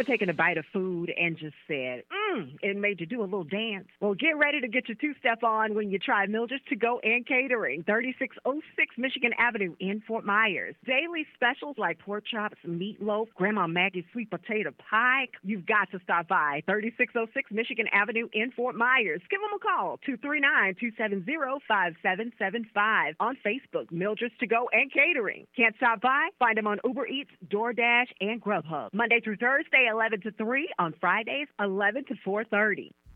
taken a bite of food and just said, it made you do a little dance? Well, get ready to get your two-step on when you try Mildred's To Go and Catering, 3606 Michigan Avenue in Fort Myers. Daily specials like pork chops, meatloaf, Grandma Maggie's sweet potato pie. You've got to stop by 3606 Michigan Avenue in Fort Myers. Give them a call, 239-270-5775. On Facebook, Mildred's To Go and Catering. Can't stop by? Find them on Uber Eats, DoorDash, and Grubhub. Monday through Thursday, 11 to 3. On Fridays, 11 to 4:30.